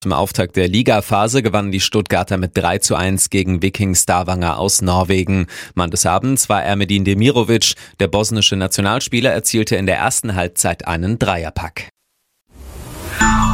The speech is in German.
Zum Auftakt der Ligaphase gewannen die Stuttgarter mit 3:1 gegen Viking Stavanger aus Norwegen. Mann des Abends war Ermedin Demirovic. Der bosnische Nationalspieler erzielte in der ersten Halbzeit einen Dreierpack.